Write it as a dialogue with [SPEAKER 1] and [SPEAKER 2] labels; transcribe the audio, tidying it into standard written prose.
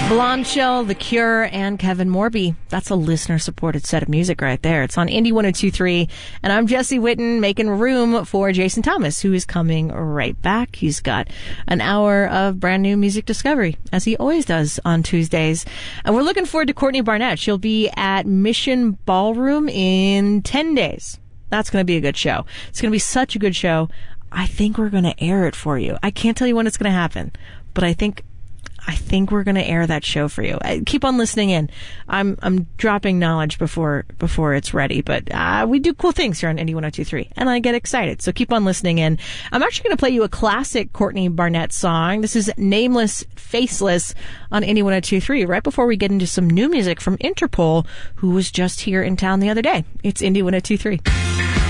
[SPEAKER 1] Blonde Shell, The Cure, and Kevin Morby. That's a listener-supported set of music right there. It's on Indie 102.3, and I'm Jesse Whitten, making room for Jason Thomas, who is coming right back. He's got an hour of brand new music discovery, as he always does on Tuesdays. And we're looking forward to Courtney Barnett. She'll be at Mission Ballroom in 10 days. That's going to be a good show. It's going to be such a good show. I think we're going to air it for you. I can't tell you when it's going to happen, but I think we're going to air that show for you. Keep on listening in. I'm dropping knowledge before it's ready, but we do cool things here on Indie 102.3, and I get excited. So keep on listening in. I'm actually going to play you a classic Courtney Barnett song. This is Nameless, Faceless on Indie 102.3, right before we get into some new music from Interpol, who was just here in town the other day. It's Indie 102.3.